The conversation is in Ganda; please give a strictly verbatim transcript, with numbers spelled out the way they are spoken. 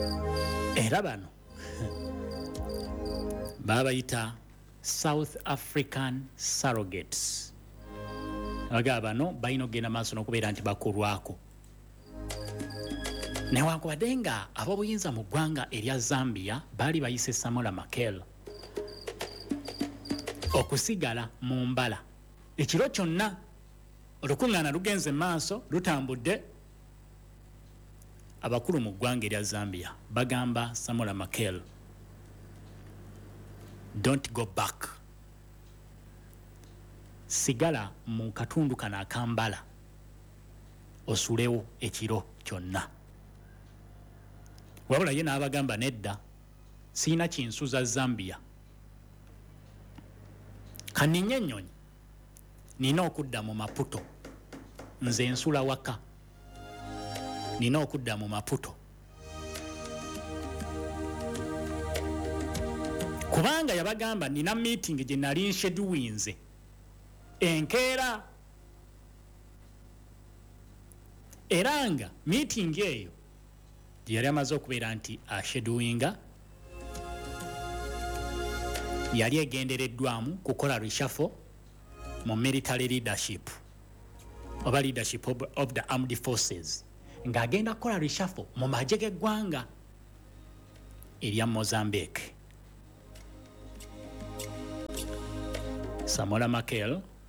Era bano babayita South African surrogates. Abaga bano balina okugenda maaso n'okubeera nti bakulwako. Newankubadde nga ab'obuyinza mu ggwanga erya Zambia baali bayise Samora Machel okusigala mu mbala. Ekiro kyonna olukuŋŋaana lugenze maaso lutambudde. Abakulu mu ggwanga erya Zambia bagamba Samora Machel, don't go back. Sigala mu katundu kana akambala osulewo ekiro kyonna. Wabula ye n'abagamba nedda, siina kinsuza Zambia. Kaninnya ennyonyi nina okudda mu Maputo, nze nsula waka. Nina okudda mu Maputo kubanga yabagamba nina meeting gye nali nshedulwinze enkeera, era nga meeting eyo gye yali amaze okubeera nti ashedulwinga yali egendereddwamu kukola reshuffle mu military leadership oba leadership of, of the armed forces, ng'agenda kukola reshuffle mu magye g'eggwanga erya Mozambique. Samora Machel